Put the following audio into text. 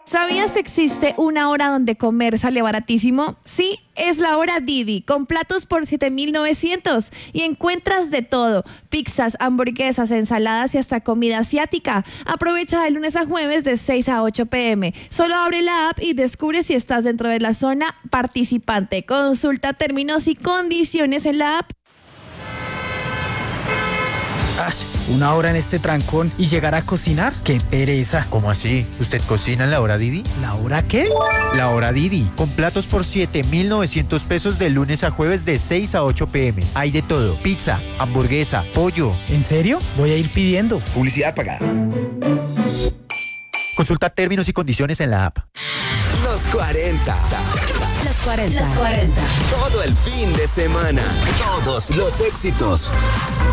¿Sabías que existe una hora donde comer sale baratísimo? Sí, es la hora Didi, con platos por 7,900 y encuentras de todo: pizzas, hamburguesas, ensaladas y hasta comida asiática. Aprovecha de lunes a jueves de 6 a 8 p.m. Solo abre la app y descubre si estás dentro de la zona participante. Consulta términos y condiciones en la app. Una hora en este trancón y llegar a cocinar, ¡qué pereza! ¿Cómo así? ¿Usted cocina en la hora Didi? ¿La hora qué? La hora Didi, con platos por 7,900 pesos de lunes a jueves de 6 a 8 p.m. Hay de todo: pizza, hamburguesa, pollo. ¿En serio? Voy a ir pidiendo. Publicidad pagada. Consulta términos y condiciones en la app. Los 40. Los 40. Todo el fin de semana. Todos los éxitos.